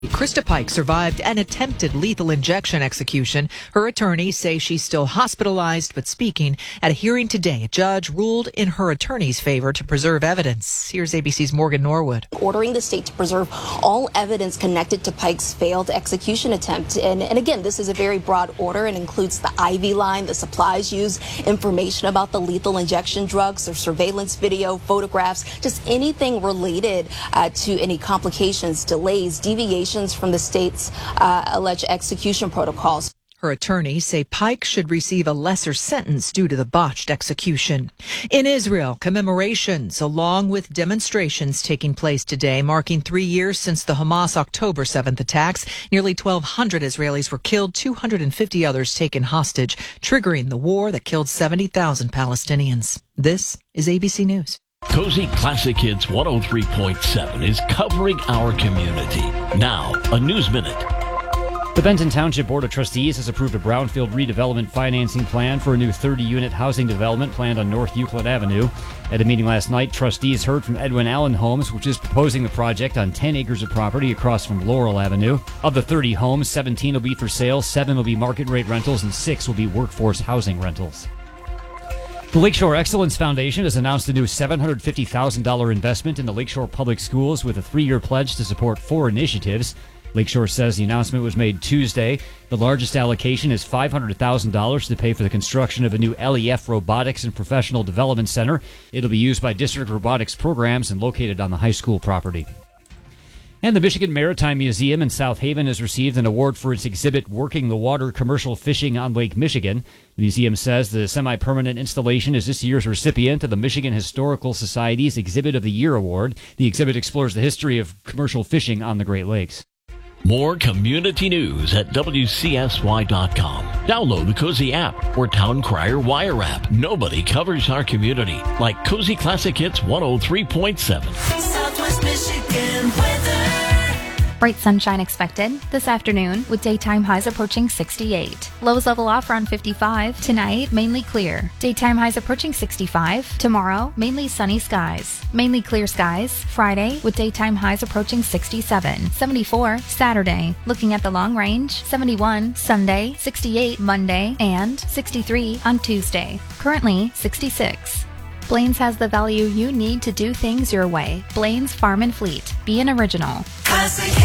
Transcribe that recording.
Krista Pike survived an attempted lethal injection execution. Her attorneys say she's still hospitalized, but speaking at a hearing today, a judge ruled in her attorney's favor to preserve evidence. Here's ABC's Morgan Norwood. Ordering the state to preserve all evidence connected to Pike's failed execution attempt. And again, this is a very broad order and includes the IV line, the supplies used, information about the lethal injection drugs, or surveillance video, photographs, just anything related to any complications, delays, deviations from the state's alleged execution protocols. Her attorneys say Pike should receive a lesser sentence due to the botched execution. In Israel, commemorations along with demonstrations taking place today, marking 3 years since the Hamas October 7th attacks. Nearly 1,200 Israelis were killed, 250 others taken hostage, triggering the war that killed 70,000 Palestinians. This is ABC News. Cozy Classic Hits 103.7 is covering our community. Now, a News Minute. The Benton Township Board of Trustees has approved a brownfield redevelopment financing plan for a new 30-unit housing development planned on North Euclid Avenue. At a meeting last night, trustees heard from Edwin Allen Homes, which is proposing the project on 10 acres of property across from Laurel Avenue. Of the 30 homes, 17 will be for sale, 7 will be market rate rentals, and 6 will be workforce housing rentals. The Lakeshore Excellence Foundation has announced a new $750,000 investment in the Lakeshore Public Schools with a 3-year pledge to support 4 initiatives. Lakeshore says the announcement was made Tuesday. The largest allocation is $500,000 to pay for the construction of a new LEF Robotics and Professional Development Center. It'll be used by district robotics programs and located on the high school property. And the Michigan Maritime Museum in South Haven has received an award for its exhibit, Working the Water Commercial Fishing on Lake Michigan. The museum says the semi-permanent installation is this year's recipient of the Michigan Historical Society's Exhibit of the Year Award. The exhibit explores the history of commercial fishing on the Great Lakes. More community news at WCSY.com. Download the Cozy app or Town Crier Wire app. Nobody covers our community like Cozy Classic Hits 103.7. Southwest Michigan weather. Bright sunshine expected this afternoon with daytime highs approaching 68. Lows level off around 55. Tonight, mainly clear. Daytime highs approaching 65. Tomorrow, mainly sunny skies. Mainly clear skies. Friday with daytime highs approaching 67. 74 Saturday. Looking at the long range, 71 Sunday, 68 Monday, and 63 on Tuesday. Currently 66. Blaine's has the value you need to do things your way. Blaine's Farm and Fleet. Be an original. Classic